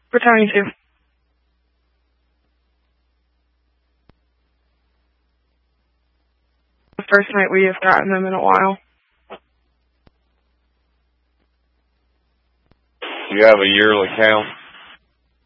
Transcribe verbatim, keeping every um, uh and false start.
Returning to. The first night we have gotten them in a while. Do you have a yearly count?